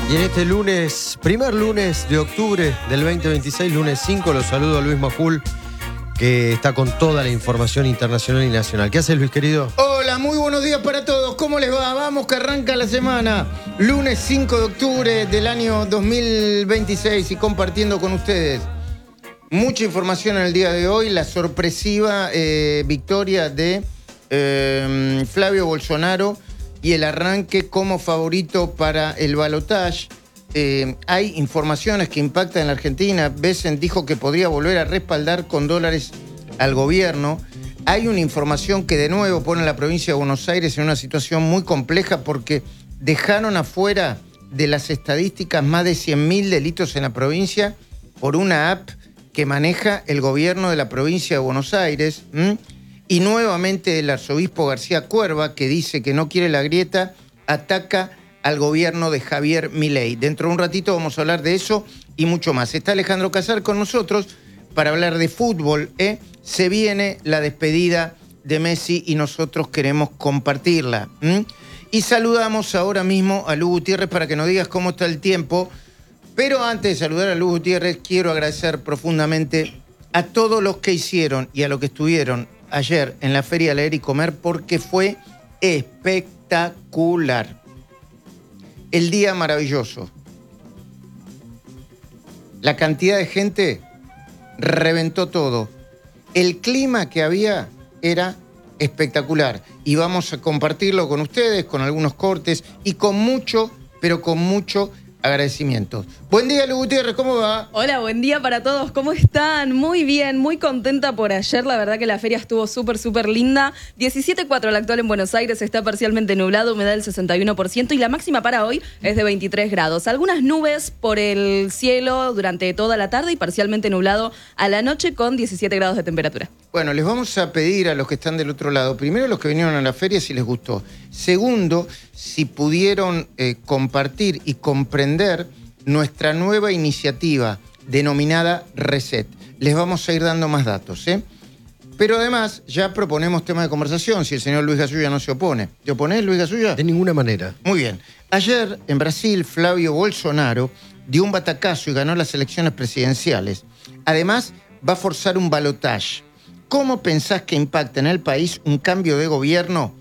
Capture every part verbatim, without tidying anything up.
Y en este lunes, primer lunes de octubre del veinte veintiséis, lunes cinco, los saludo a Luis Majul, que está con toda la información internacional y nacional. ¿Qué haces, Luis, querido? Hola, muy buenos días para todos. ¿Cómo les va? Vamos que arranca la semana. Lunes cinco de octubre del año dos mil veintiséis y compartiendo con ustedes mucha información en el día de hoy. La sorpresiva eh, victoria de eh, Flavio Bolsonaro y el arranque como favorito para el balotaje. Eh, hay informaciones que impactan en la Argentina. Besen dijo que podría volver a respaldar con dólares al gobierno. Hay una información que de nuevo pone a la provincia de Buenos Aires en una situación muy compleja porque dejaron afuera de las estadísticas más de cien mil delitos en la provincia por una app que maneja el gobierno de la provincia de Buenos Aires. ¿Mm? Y nuevamente el arzobispo García Cuerva, que dice que no quiere la grieta, ataca al gobierno de Javier Milei. Dentro de un ratito vamos a hablar de eso y mucho más. Está Alejandro Casar con nosotros para hablar de fútbol. ¿eh? Se viene la despedida de Messi y nosotros queremos compartirla. ¿Mm? Y saludamos ahora mismo a Lu Gutiérrez para que nos digas cómo está el tiempo. Pero antes de saludar a Lu Gutiérrez, quiero agradecer profundamente a todos los que hicieron y a los que estuvieron ayer en la Feria Leer y Comer, porque fue espectacular. El día maravilloso. La cantidad de gente reventó todo. El clima que había era espectacular. Y vamos a compartirlo con ustedes, con algunos cortes y con mucho, pero con mucho agradecimiento. Buen día, Lu Gutiérrez, ¿cómo va? Hola, buen día para todos, ¿cómo están? Muy bien, muy contenta por ayer, la verdad que la feria estuvo súper, súper linda. diecisiete cuatro la actual en Buenos Aires, está parcialmente nublado, humedad del sesenta y uno por ciento y la máxima para hoy es de veintitrés grados. Algunas nubes por el cielo durante toda la tarde y parcialmente nublado a la noche con diecisiete grados de temperatura. Bueno, les vamos a pedir a los que están del otro lado, primero los que vinieron a la feria si les gustó. Segundo, si pudieron eh, compartir y comprender nuestra nueva iniciativa denominada Reset. Les vamos a ir dando más datos, ¿eh? Pero además ya proponemos tema de conversación si el señor Luis Gasulla no se opone. ¿Te oponés, Luis Gasulla? De ninguna manera. Muy bien. Ayer en Brasil, Flavio Bolsonaro dio un batacazo y ganó las elecciones presidenciales. Además, va a forzar un balotaje. ¿Cómo pensás que impacta en el país un cambio de gobierno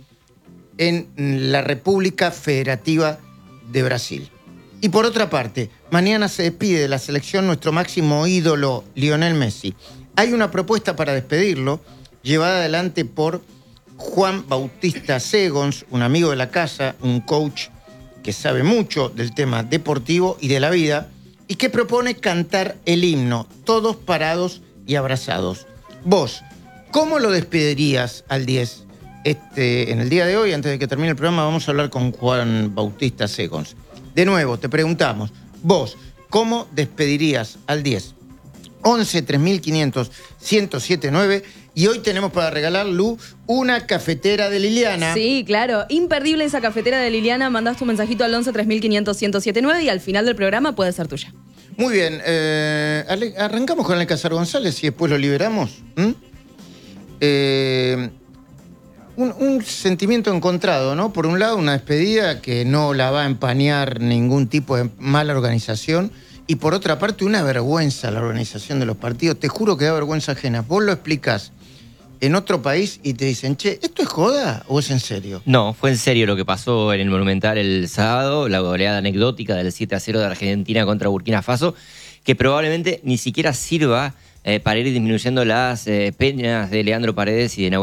en la República Federativa de Brasil? Y por otra parte, mañana se despide de la selección nuestro máximo ídolo, Lionel Messi. Hay una propuesta para despedirlo, llevada adelante por Juan Bautista Segons, un amigo de la casa, un coach que sabe mucho del tema deportivo y de la vida, y que propone cantar el himno, todos parados y abrazados. Vos, ¿cómo lo despedirías al diez? Este, en el día de hoy, antes de que termine el programa, vamos a hablar con Juan Bautista Segons. De nuevo, te preguntamos, vos, ¿cómo despedirías al diez? once, tres mil quinientos, ciento siete nueve. Y hoy tenemos para regalar, Lu, una cafetera de Liliana. Sí, claro, imperdible esa cafetera de Liliana. Mandás tu mensajito al once, tres mil quinientos, ciento siete nueve y al final del programa puede ser tuya. Muy bien, eh, arrancamos con el Casar González y después lo liberamos. ¿Mm? Eh... Un, un sentimiento encontrado, ¿no? Por un lado, una despedida que no la va a empañar ningún tipo de mala organización. Y por otra parte, una vergüenza la organización de los partidos. Te juro que da vergüenza ajena. Vos lo explicás en otro país y te dicen, che, ¿esto es joda o es en serio? No, fue en serio lo que pasó en el Monumental el sábado, la goleada anecdótica del siete a cero de Argentina contra Burkina Faso, que probablemente ni siquiera sirva eh, para ir disminuyendo las eh, peñas de Leandro Paredes y de Nahuel